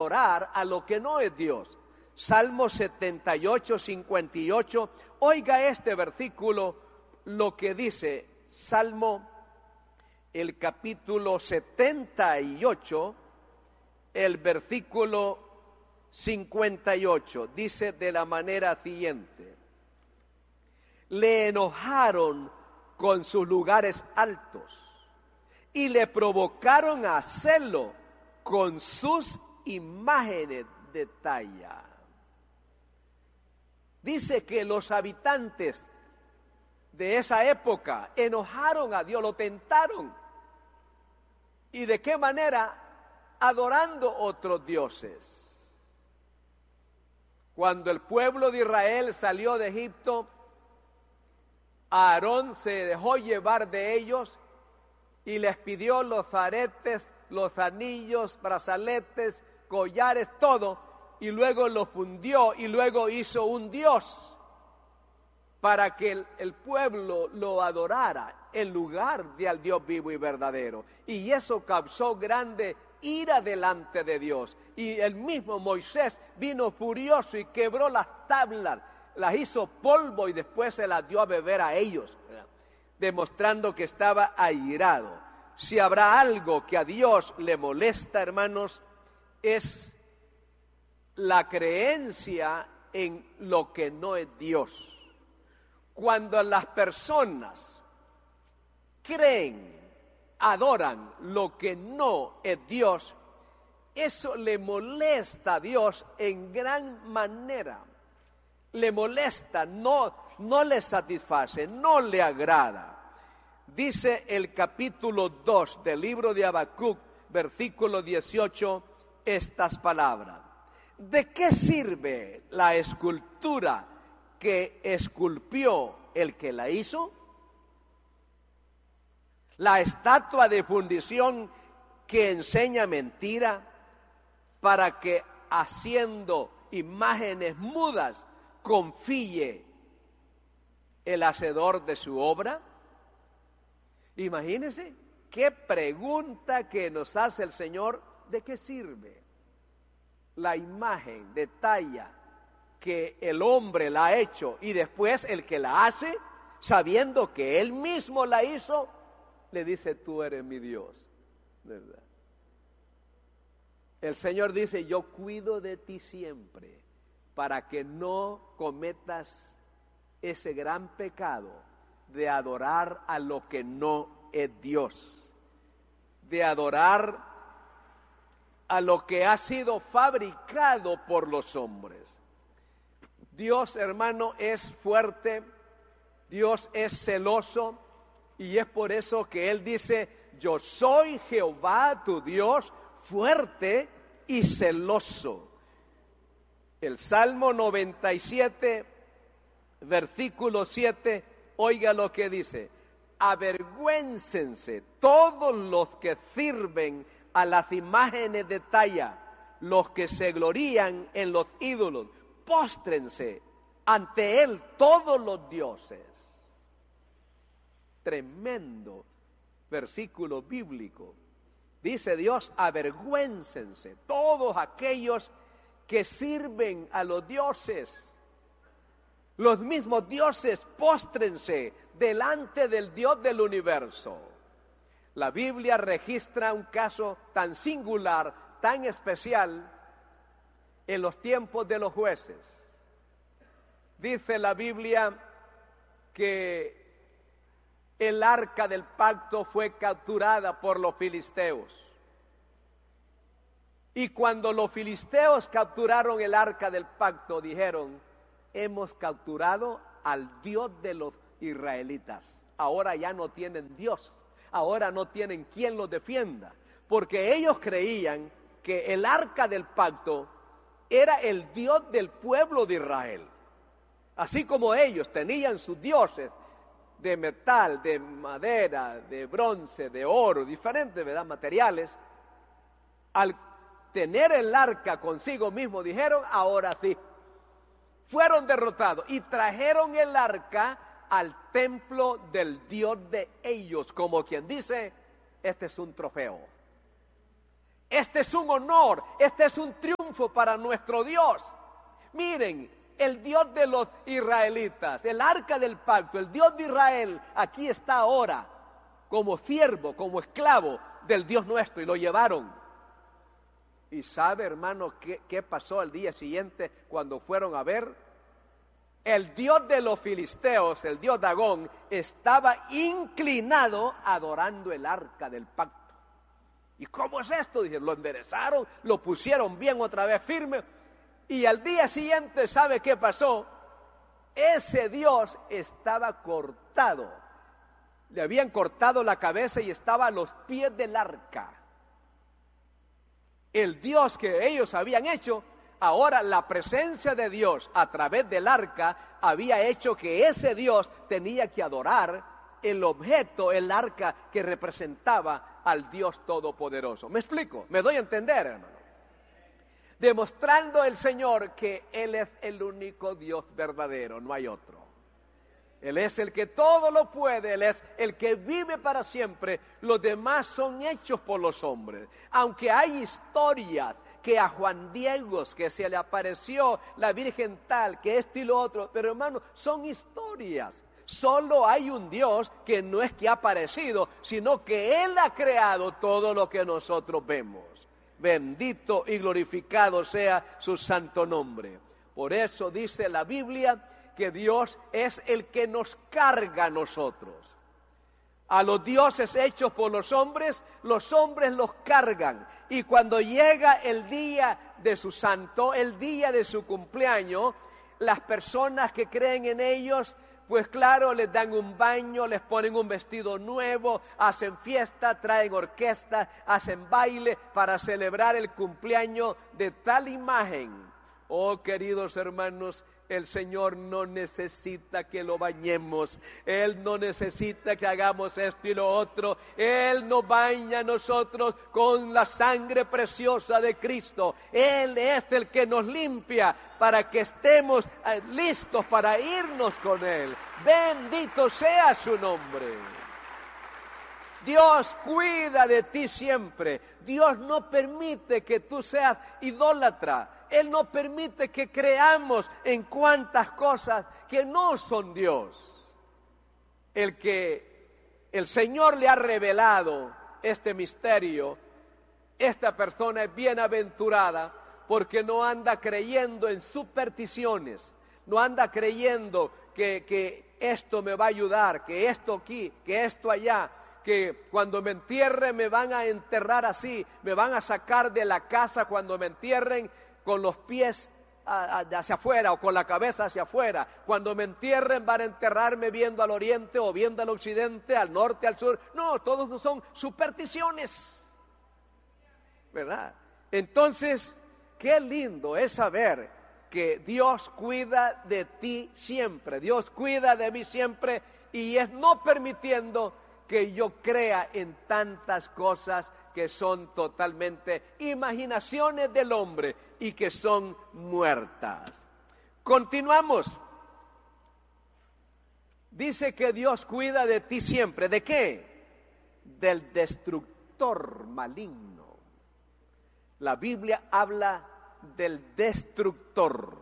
adorar a lo que no es Dios. Salmo 78, 58. Oiga este versículo, lo que dice Salmo, el capítulo 78, el versículo 58. Dice de la manera siguiente: le enojaron con sus lugares altos y le provocaron a celo con sus imágenes de talla. Dice que los habitantes de esa época enojaron a Dios, lo tentaron. ¿Y de qué manera? Adorando otros dioses. Cuando el pueblo de Israel salió de Egipto, Aarón se dejó llevar de ellos y les pidió los aretes, los anillos, brazaletes, collares, todo, y luego lo fundió y luego hizo un dios para que el pueblo lo adorara en lugar del Dios vivo y verdadero. Y eso causó grande ira delante de Dios. Y el mismo Moisés vino furioso y quebró las tablas, las hizo polvo y después se las dio a beber a ellos, demostrando que estaba airado. Si habrá algo que a Dios le molesta, hermanos, es la creencia en lo que no es Dios. Cuando las personas creen, adoran lo que no es Dios, eso le molesta a Dios en gran manera. Le molesta, no le satisface, no le agrada. Dice el capítulo 2 del libro de Habacuc, versículo 18, estas palabras: ¿de qué sirve la escultura que esculpió el que la hizo? La estatua de fundición que enseña mentira, para que haciendo imágenes mudas confíe el hacedor de su obra. Imagínense qué pregunta que nos hace el Señor: ¿de qué sirve la imagen de talla que el hombre la ha hecho y después el que la hace, sabiendo que él mismo la hizo, le dice: tú eres mi Dios, ¿verdad? El Señor dice: yo cuido de ti siempre para que no cometas ese gran pecado de adorar a lo que no es Dios, de adorar a lo que ha sido fabricado por los hombres. Dios, hermano, es fuerte, Dios es celoso, y es por eso que Él dice: yo soy Jehová tu Dios, fuerte y celoso. El Salmo 97, versículo 7, oiga lo que dice: avergüéncense todos los que sirven a las imágenes de talla, los que se glorían en los ídolos, póstrense ante él todos los dioses. Tremendo versículo bíblico. Dice Dios: avergüéncense todos aquellos que sirven a los dioses. Los mismos dioses, póstrense delante del Dios del universo. La Biblia registra un caso tan singular, tan especial, en los tiempos de los jueces. Dice la Biblia que el arca del pacto fue capturada por los filisteos. Y cuando los filisteos capturaron el arca del pacto, dijeron: hemos capturado al Dios de los israelitas. Ahora ya no tienen Dios, ahora no tienen quien los defienda, porque ellos creían que el arca del pacto era el Dios del pueblo de Israel. Así como ellos tenían sus dioses de metal, de madera, de bronce, de oro, diferentes, ¿verdad?, materiales, al tener el arca consigo mismo, dijeron: ahora sí. Fueron derrotados y trajeron el arca al templo del Dios de ellos, como quien dice: este es un trofeo. Este es un honor, este es un triunfo para nuestro Dios. Miren, el Dios de los israelitas, el arca del pacto, el Dios de Israel, aquí está ahora como siervo, como esclavo del Dios nuestro, y lo llevaron. ¿Y sabe, hermano, qué pasó al día siguiente cuando fueron a ver? El Dios de los filisteos, el Dios Dagón, estaba inclinado adorando el arca del pacto. ¿Y cómo es esto? Dicen, lo enderezaron, lo pusieron bien otra vez firme. Y al día siguiente, ¿sabe qué pasó? Ese Dios estaba cortado. Le habían cortado la cabeza y estaba a los pies del arca. El Dios que ellos habían hecho, ahora la presencia de Dios a través del arca había hecho que ese Dios tenía que adorar el objeto, el arca que representaba al Dios Todopoderoso. ¿Me explico? ¿Me doy a entender, hermano? Demostrando el Señor que Él es el único Dios verdadero, no hay otro. Él es el que todo lo puede, Él es el que vive para siempre. Los demás son hechos por los hombres. Aunque hay historias que a Juan Diego, que se le apareció la Virgen tal, que esto y lo otro, pero hermano, son historias. Solo hay un Dios que no es que ha aparecido, sino que Él ha creado todo lo que nosotros vemos. Bendito y glorificado sea su santo nombre. Por eso dice la Biblia que Dios es el que nos carga a nosotros. A los dioses hechos por los hombres los cargan. Y cuando llega el día de su santo, el día de su cumpleaños, las personas que creen en ellos, pues claro, les dan un baño, les ponen un vestido nuevo, hacen fiesta, traen orquesta, hacen baile para celebrar el cumpleaños de tal imagen. Oh, queridos hermanos, el Señor no necesita que lo bañemos, Él no necesita que hagamos esto y lo otro. Él nos baña a nosotros con la sangre preciosa de Cristo. Él es el que nos limpia para que estemos listos para irnos con Él. Bendito sea su nombre. Dios cuida de ti siempre. Dios no permite que tú seas idólatra. Él no permite que creamos en cuantas cosas que no son Dios. El que el Señor le ha revelado este misterio, esta persona es bienaventurada porque no anda creyendo en supersticiones, no anda creyendo que esto me va a ayudar, que esto aquí, que esto allá, que cuando me entierren me van a enterrar así, me van a sacar de la casa cuando me entierren con los pies hacia afuera o con la cabeza hacia afuera. Cuando me entierren van a enterrarme viendo al oriente o viendo al occidente, al norte, al sur. No, todos son supersticiones, ¿verdad? Entonces, qué lindo es saber que Dios cuida de ti siempre, Dios cuida de mí siempre, y es no permitiendo que yo crea en tantas cosas que son totalmente imaginaciones del hombre y que son muertas. Continuamos. Dice que Dios cuida de ti siempre. ¿De qué? Del destructor maligno. La Biblia habla del destructor.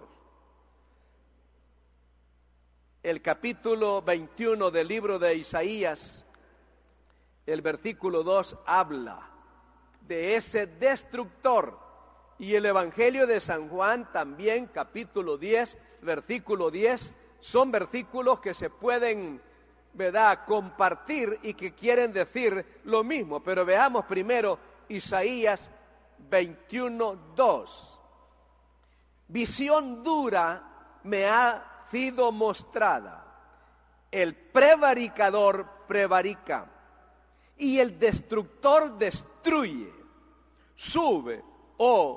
El capítulo 21 del libro de Isaías, el versículo 2 habla de ese destructor. Y el Evangelio de San Juan también, capítulo 10, versículo 10, son versículos que se pueden, ¿verdad?, compartir y que quieren decir lo mismo. Pero veamos primero Isaías 21, 2. Visión dura me ha sido mostrada. El prevaricador prevarica y el destructor destruye. Sube, oh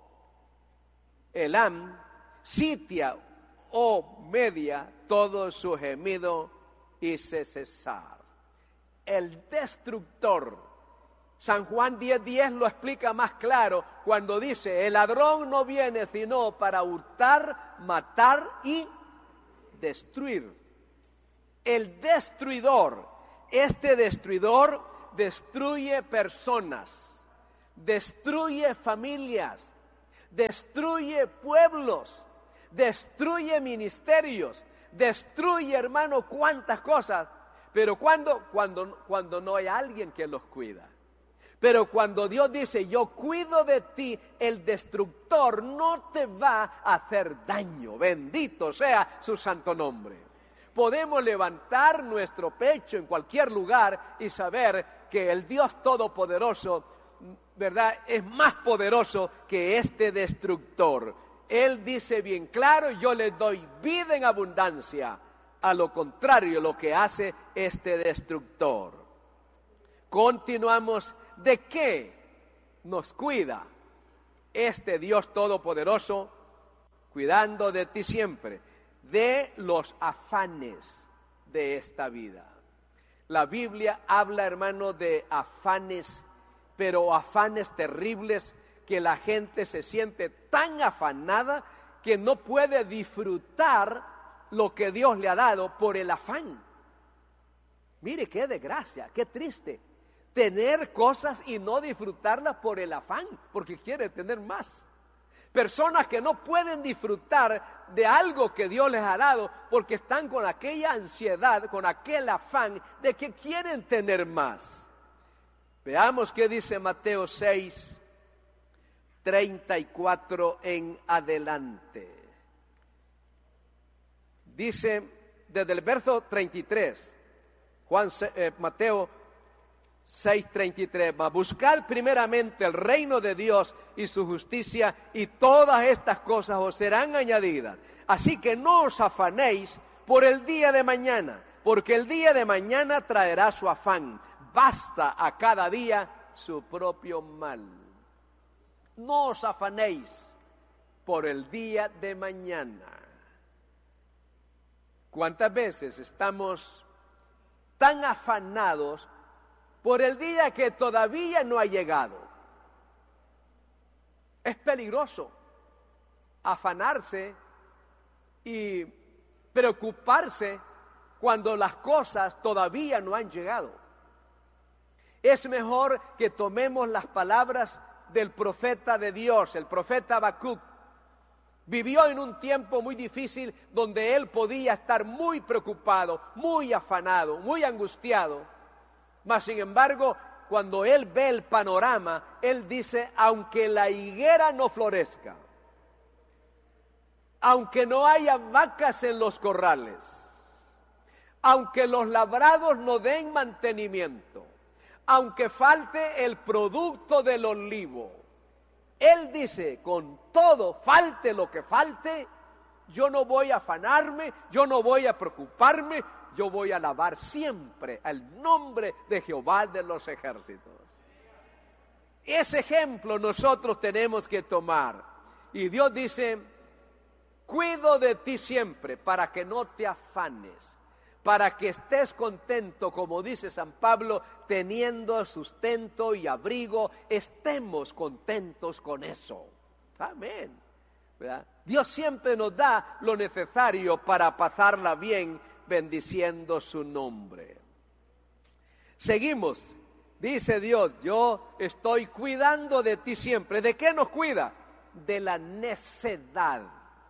Elam, sitia, oh Media, todo su gemido hice cesar. El destructor. San Juan 10:10 lo explica más claro cuando dice: el ladrón no viene sino para hurtar, matar y destruir. El destruidor, este destruidor destruye personas, destruye familias, destruye pueblos, destruye ministerios, destruye, hermano, cuántas cosas. Pero cuando no hay alguien que los cuida. Pero cuando Dios dice, yo cuido de ti, el destructor no te va a hacer daño. Bendito sea su santo nombre. Podemos levantar nuestro pecho en cualquier lugar y saber que el Dios Todopoderoso, ¿verdad?, es más poderoso que este destructor. Él dice bien claro, yo les doy vida en abundancia. A lo contrario, lo que hace este destructor. Continuamos. ¿De qué nos cuida este Dios Todopoderoso? Cuidando de ti siempre, de los afanes de esta vida. La Biblia habla, hermano, de afanes, pero afanes terribles, que la gente se siente tan afanada que no puede disfrutar lo que Dios le ha dado por el afán. Mire qué desgracia, qué triste. Tener cosas y no disfrutarlas por el afán, porque quiere tener más. Personas que no pueden disfrutar de algo que Dios les ha dado porque están con aquella ansiedad, con aquel afán de que quieren tener más. Veamos qué dice Mateo 6, 34 en adelante. Dice desde el verso 33, Mateo 6:33, mas buscad primeramente el reino de Dios y su justicia, y todas estas cosas os serán añadidas. Así que no os afanéis por el día de mañana, porque el día de mañana traerá su afán. Basta a cada día su propio mal. No os afanéis por el día de mañana. ¿Cuántas veces estamos tan afanados por el día que todavía no ha llegado? Es peligroso afanarse y preocuparse cuando las cosas todavía no han llegado. Es mejor que tomemos las palabras del profeta de Dios, el profeta Habacuc. Vivió en un tiempo muy difícil donde él podía estar muy preocupado, muy afanado, muy angustiado. Mas, sin embargo, cuando él ve el panorama, él dice, aunque la higuera no florezca, aunque no haya vacas en los corrales, aunque los labrados no den mantenimiento, aunque falte el producto del olivo, él dice, con todo, falte lo que falte, yo no voy a afanarme, yo no voy a preocuparme, yo voy a alabar siempre el nombre de Jehová de los ejércitos. Ese ejemplo nosotros tenemos que tomar. Y Dios dice, cuido de ti siempre para que no te afanes, para que estés contento, como dice San Pablo, teniendo sustento y abrigo, estemos contentos con eso. Amén. ¿Verdad? Dios siempre nos da lo necesario para pasarla bien, bendiciendo su nombre. Seguimos. Dice Dios, yo estoy cuidando de ti siempre. ¿De qué nos cuida? De la necedad.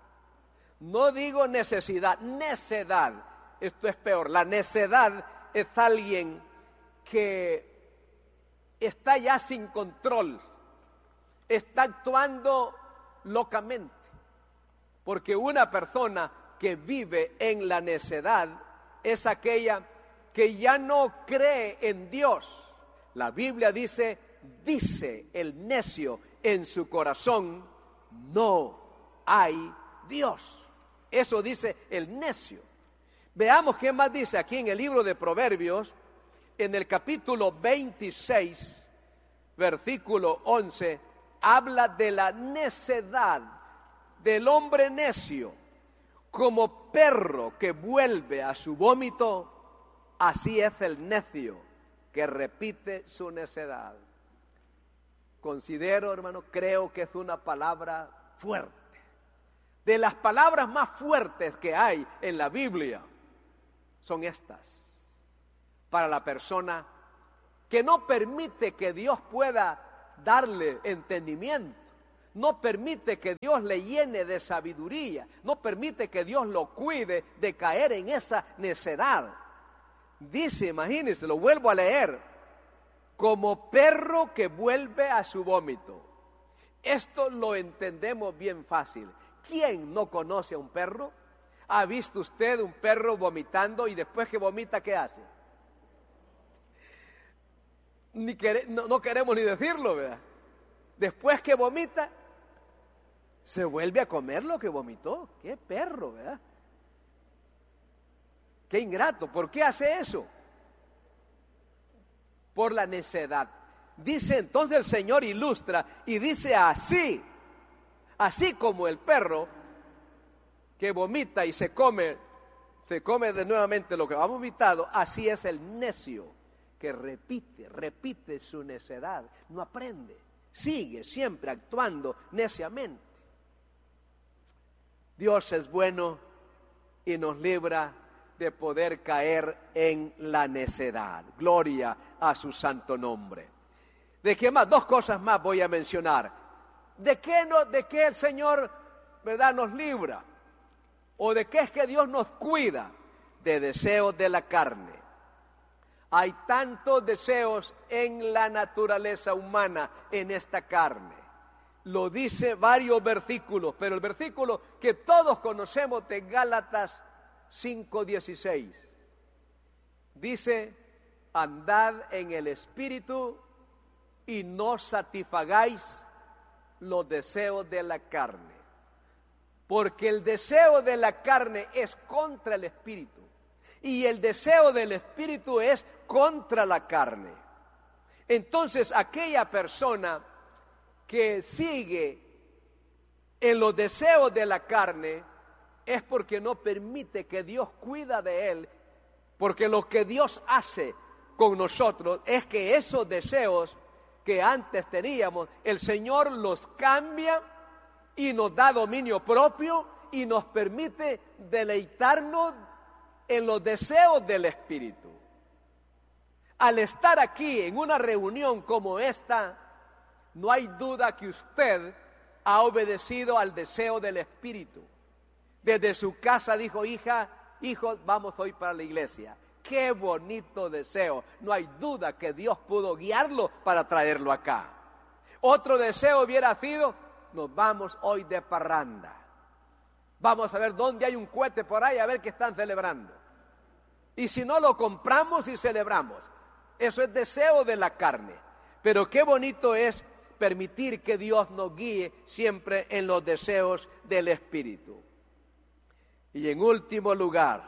No digo necesidad, necedad. Esto es peor. La necedad es alguien que está ya sin control, está actuando locamente. Porque una persona que vive en la necedad es aquella que ya no cree en Dios. La Biblia dice el necio en su corazón, no hay Dios. Eso dice el necio. Veamos qué más dice aquí en el libro de Proverbios, en el capítulo 26, versículo 11, habla de la necedad del hombre necio. Como perro que vuelve a su vómito, así es el necio que repite su necedad. Considero, hermano, creo que es una palabra fuerte. De las palabras más fuertes que hay en la Biblia son estas. Para la persona que no permite que Dios pueda darle entendimiento. No permite que Dios le llene de sabiduría. No permite que Dios lo cuide de caer en esa necedad. Dice, imagínense, lo vuelvo a leer, como perro que vuelve a su vómito. Esto lo entendemos bien fácil. ¿Quién no conoce a un perro? ¿Ha visto usted un perro vomitando y después que vomita, qué hace? No queremos ni decirlo, ¿verdad? Después que vomita, se vuelve a comer lo que vomitó. ¡Qué perro!, ¿verdad? ¡Qué ingrato! ¿Por qué hace eso? Por la necedad. Dice entonces el Señor, ilustra, y dice así como el perro que vomita y se come de nuevamente lo que ha vomitado, así es el necio que repite su necedad, no aprende, sigue siempre actuando neciamente. Dios es bueno y nos libra de poder caer en la necedad. Gloria a su santo nombre. ¿De qué más? Dos cosas más voy a mencionar. ¿De qué el Señor, verdad, nos libra? ¿O de qué es que Dios nos cuida? De deseos de la carne. Hay tantos deseos en la naturaleza humana, en esta carne. Lo dice varios versículos, pero el versículo que todos conocemos de Gálatas 5:16 dice: andad en el Espíritu y no satisfagáis los deseos de la carne, porque el deseo de la carne es contra el Espíritu y el deseo del Espíritu es contra la carne. Entonces aquella persona que sigue en los deseos de la carne es porque no permite que Dios cuida de él, porque lo que Dios hace con nosotros es que esos deseos que antes teníamos, el Señor los cambia y nos da dominio propio y nos permite deleitarnos en los deseos del Espíritu. Al estar aquí en una reunión como esta, no hay duda que usted ha obedecido al deseo del Espíritu. Desde su casa dijo: hija, hijo, vamos hoy para la iglesia. ¡Qué bonito deseo! No hay duda que Dios pudo guiarlo para traerlo acá. Otro deseo hubiera sido: nos vamos hoy de parranda. Vamos a ver dónde hay un cohete por ahí, a ver qué están celebrando. Y si no, lo compramos y celebramos. Eso es deseo de la carne. Pero qué bonito es permitir que Dios nos guíe siempre en los deseos del Espíritu. Y en último lugar,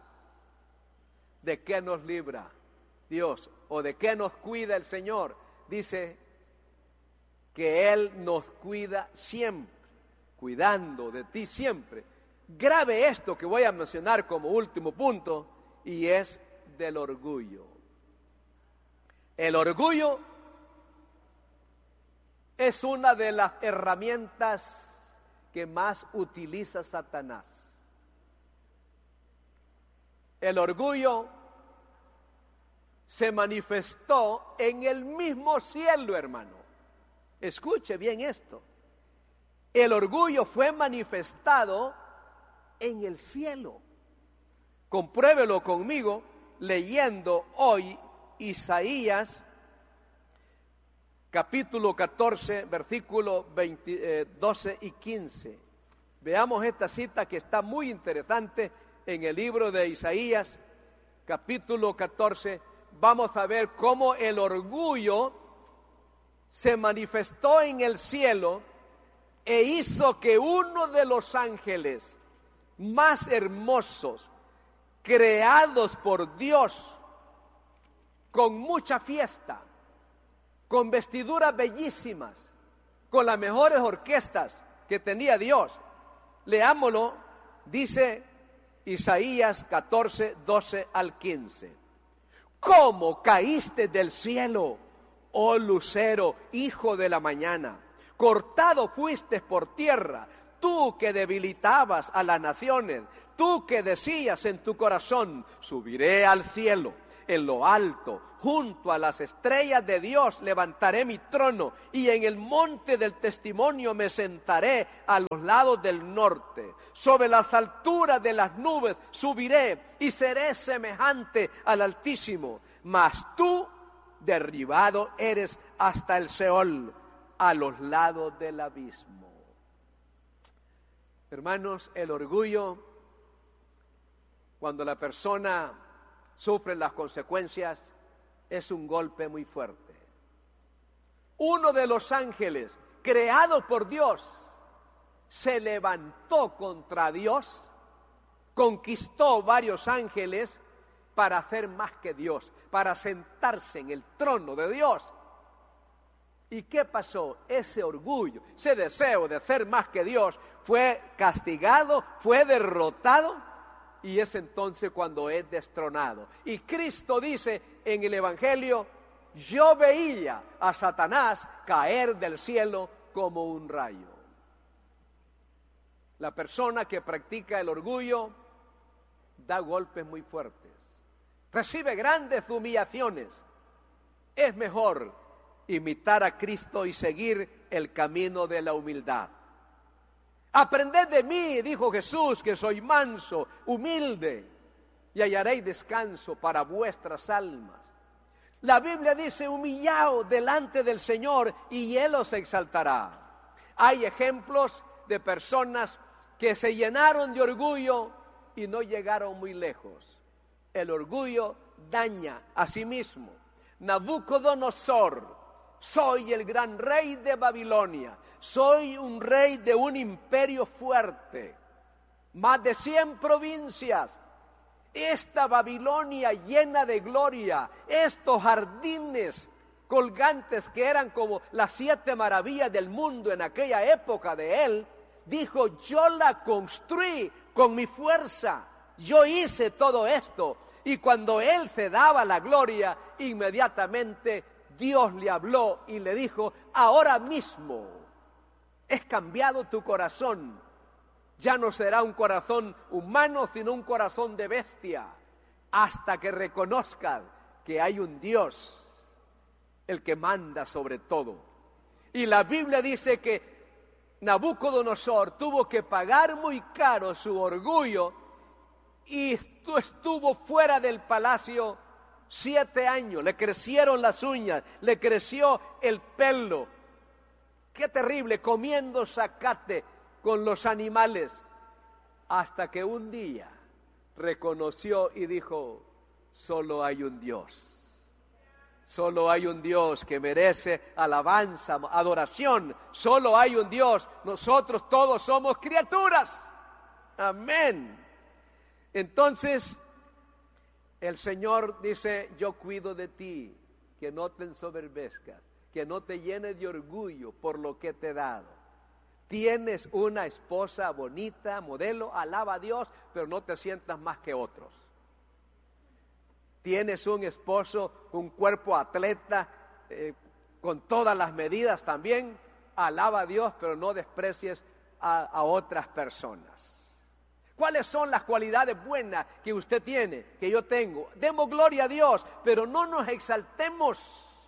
¿de qué nos libra Dios? ¿O de qué nos cuida el Señor? Dice que Él nos cuida siempre, cuidando de ti siempre. Grave esto que voy a mencionar como último punto, y es del orgullo. El orgullo es una de las herramientas que más utiliza Satanás. El orgullo se manifestó en el mismo cielo, hermano. Escuche bien esto. El orgullo fue manifestado en el cielo. Compruébelo conmigo leyendo hoy Isaías capítulo 14, versículos 12 y 15. Veamos esta cita que está muy interesante en el libro de Isaías, capítulo 14. Vamos a ver cómo el orgullo se manifestó en el cielo e hizo que uno de los ángeles más hermosos, creados por Dios, con mucha fiesta, con vestiduras bellísimas, con las mejores orquestas que tenía Dios. Leámoslo, dice Isaías 14, 12 al 15. ¿Cómo caíste del cielo, oh lucero, hijo de la mañana? Cortado fuiste por tierra, tú que debilitabas a las naciones, tú que decías en tu corazón: subiré al cielo, en lo alto, junto a las estrellas de Dios levantaré mi trono, y en el monte del testimonio me sentaré a los lados del norte. Sobre las alturas de las nubes subiré y seré semejante al Altísimo. Mas tú derribado eres hasta el Seol, a los lados del abismo. Hermanos, el orgullo, cuando la persona sufre las consecuencias, es un golpe muy fuerte. Uno de los ángeles, creado por Dios, se levantó contra Dios, conquistó varios ángeles para hacer más que Dios, para sentarse en el trono de Dios. ¿Y qué pasó? Ese orgullo, ese deseo de ser más que Dios fue castigado, fue derrotado, y es entonces cuando es destronado. Y Cristo dice en el Evangelio: yo veía a Satanás caer del cielo como un rayo. La persona que practica el orgullo da golpes muy fuertes, recibe grandes humillaciones. Es mejor imitar a Cristo y seguir el camino de la humildad. Aprended de mí, dijo Jesús, que soy manso, humilde, y hallaréis descanso para vuestras almas. La Biblia dice: humillaos delante del Señor y Él os exaltará. Hay ejemplos de personas que se llenaron de orgullo y no llegaron muy lejos. El orgullo daña a sí mismo. Nabucodonosor: soy el gran rey de Babilonia, soy un rey de un imperio fuerte, más de 100 provincias. Esta Babilonia llena de gloria, estos jardines colgantes que eran como las 7 maravillas del mundo en aquella época de él, dijo: yo la construí con mi fuerza, yo hice todo esto. Y cuando él se daba la gloria, inmediatamente Dios le habló y le dijo: ahora mismo es cambiado tu corazón. Ya no será un corazón humano, sino un corazón de bestia, hasta que reconozcas que hay un Dios, el que manda sobre todo. Y la Biblia dice que Nabucodonosor tuvo que pagar muy caro su orgullo y estuvo fuera del palacio 7 años, le crecieron las uñas, le creció el pelo. Qué terrible, comiendo zacate con los animales, hasta que un día reconoció y dijo: solo hay un Dios, solo hay un Dios que merece alabanza, adoración, solo hay un Dios, nosotros todos somos criaturas. Amén. Entonces el Señor dice: yo cuido de ti, que no te ensoberbezcas, que no te llenes de orgullo por lo que te he dado. Tienes una esposa bonita, modelo, alaba a Dios, pero no te sientas más que otros. Tienes un esposo, un cuerpo atleta, con todas las medidas también, alaba a Dios, pero no desprecies a otras personas. ¿Cuáles son las cualidades buenas que usted tiene, que yo tengo? Demos gloria a Dios, pero no nos exaltemos.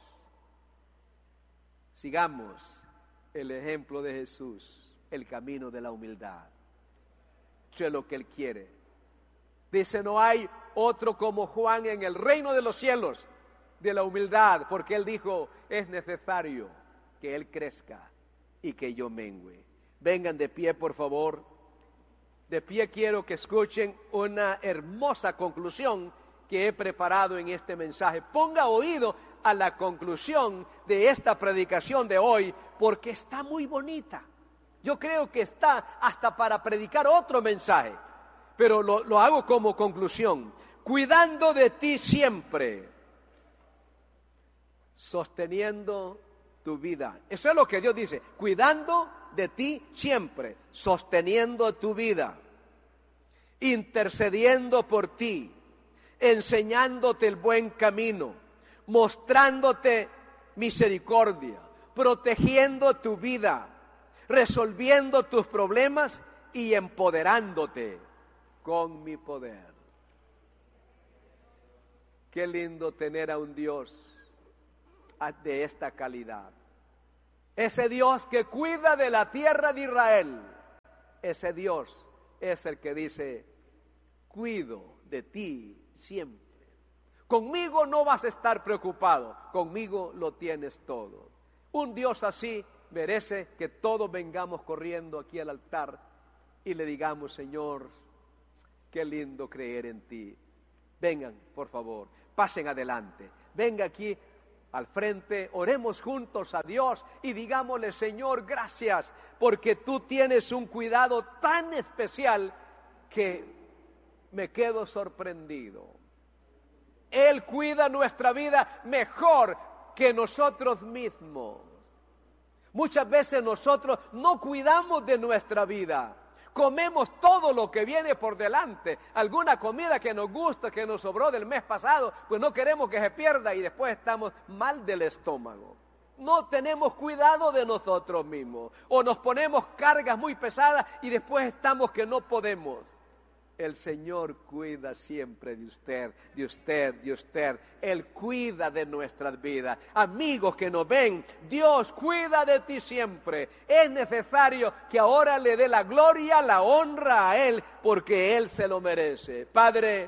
Sigamos el ejemplo de Jesús, el camino de la humildad. Eso es lo que Él quiere. Dice: no hay otro como Juan en el reino de los cielos, de la humildad, porque Él dijo: es necesario que Él crezca y que yo mengüe. Vengan de pie, por favor. De pie quiero que escuchen una hermosa conclusión que he preparado en este mensaje. Ponga oído a la conclusión de esta predicación de hoy, porque está muy bonita. Yo creo que está hasta para predicar otro mensaje, pero lo hago como conclusión. Cuidando de ti siempre, sosteniendo tu vida. Eso es lo que Dios dice: cuidando de ti siempre, sosteniendo tu vida, intercediendo por ti, enseñándote el buen camino, mostrándote misericordia, protegiendo tu vida, resolviendo tus problemas y empoderándote con mi poder. Qué lindo tener a un Dios de esta calidad. Ese Dios que cuida de la tierra de Israel. Ese Dios es el que dice, cuido de ti siempre. Conmigo no vas a estar preocupado, conmigo lo tienes todo. Un Dios así merece que todos vengamos corriendo aquí al altar y le digamos, Señor, qué lindo creer en ti. Vengan, por favor, pasen adelante. Venga aquí al frente, oremos juntos a Dios y digámosle, Señor, gracias, porque tú tienes un cuidado tan especial que me quedo sorprendido. Él cuida nuestra vida mejor que nosotros mismos. Muchas veces nosotros no cuidamos de nuestra vida. Comemos todo lo que viene por delante. Alguna comida que nos gusta, que nos sobró del mes pasado, pues no queremos que se pierda y después estamos mal del estómago. No tenemos cuidado de nosotros mismos. O nos ponemos cargas muy pesadas y después estamos que no podemos. El Señor cuida siempre de usted, de usted, de usted. Él cuida de nuestras vidas. Amigos que nos ven, Dios cuida de ti siempre. Es necesario que ahora le dé la gloria, la honra a Él, porque Él se lo merece. Padre,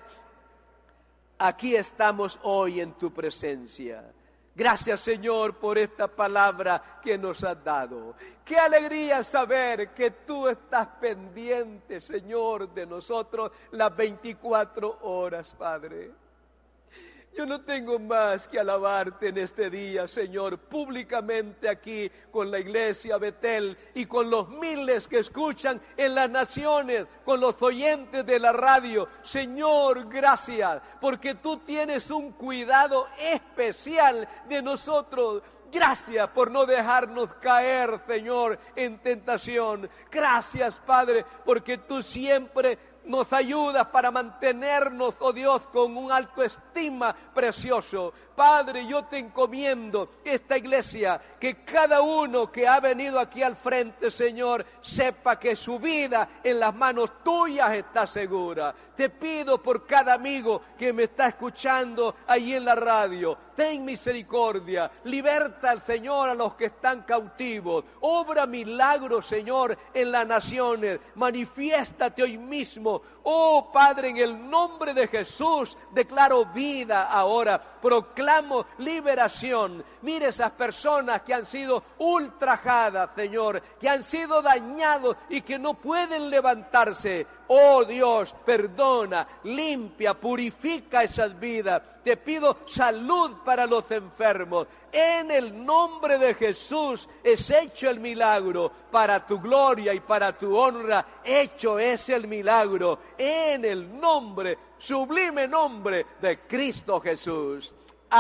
aquí estamos hoy en tu presencia. Gracias, Señor, por esta palabra que nos has dado. Qué alegría saber que tú estás pendiente, Señor, de nosotros las 24 horas, Padre. Yo no tengo más que alabarte en este día, Señor, públicamente aquí con la iglesia Betel y con los miles que escuchan en las naciones, con los oyentes de la radio. Señor, gracias, porque tú tienes un cuidado especial de nosotros. Gracias por no dejarnos caer, Señor, en tentación. Gracias, Padre, porque tú siempre nos ayudas para mantenernos, oh Dios, con un alto estima precioso. Padre, yo te encomiendo esta iglesia, que cada uno que ha venido aquí al frente, Señor, sepa que su vida en las manos tuyas está segura. Te pido por cada amigo que me está escuchando ahí en la radio, ten misericordia, liberta al Señor a los que están cautivos, obra milagros, Señor, en las naciones, manifiéstate hoy mismo. Oh Padre, en el nombre de Jesús declaro vida ahora, proclamo liberación. Mire esas personas que han sido ultrajadas, Señor, que han sido dañados y que no pueden levantarse. Oh Dios, perdona, limpia, purifica esas vidas. Te pido salud para los enfermos. En el nombre de Jesús es hecho el milagro. Para tu gloria y para tu honra, hecho es el milagro. En el nombre, sublime nombre de Cristo Jesús.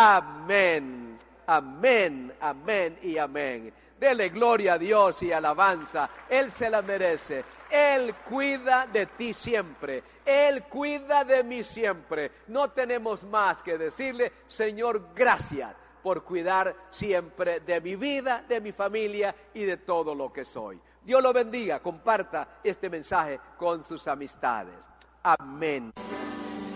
Amén, amén, amén y amén. Dele gloria a Dios y alabanza. Él se la merece. Él cuida de ti siempre. Él cuida de mí siempre. No tenemos más que decirle, Señor, gracias por cuidar siempre de mi vida, de mi familia y de todo lo que soy. Dios lo bendiga. Comparta este mensaje con sus amistades. Amén.